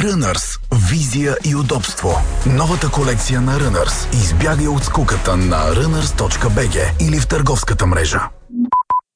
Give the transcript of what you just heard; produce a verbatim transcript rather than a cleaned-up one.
Runners. Визия и удобство. Новата колекция на Runners. Избягай от скуката на runners точка би джи или в търговската мрежа.